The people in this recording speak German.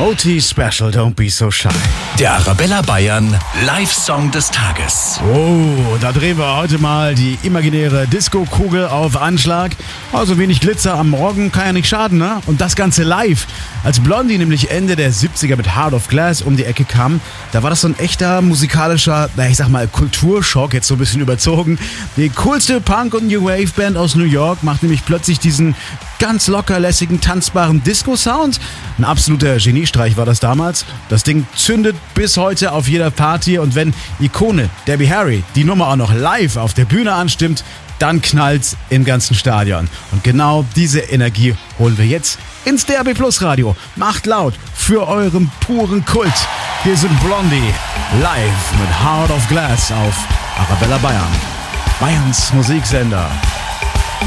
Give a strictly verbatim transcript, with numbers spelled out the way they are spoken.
Moti Special, don't be so shy. Der Arabella Bayern Live-Song des Tages. Oh, da drehen wir heute mal die imaginäre Disco-Kugel auf Anschlag. Also wenig Glitzer am Morgen kann ja nicht schaden, ne? Und das Ganze live. Als Blondie nämlich Ende der siebziger mit Heart of Glass um die Ecke kam, da war das so ein echter musikalischer, na ich sag mal Kulturschock, jetzt so ein bisschen überzogen. Die coolste Punk- und New Wave-Band aus New York macht nämlich plötzlich diesen ganz lockerlässigen, tanzbaren Disco-Sound. Ein absoluter Geniestreich war das damals. Das Ding zündet bis heute auf jeder Party und wenn Ikone Debbie Harry die Nummer auch noch live auf der Bühne anstimmt, dann knallt's im ganzen Stadion. Und genau diese Energie holen wir jetzt ins D A B Plus Radio. Macht laut für euren puren Kult. Hier sind Blondie live mit Heart of Glass auf Arabella Bayern. Bayerns Musiksender.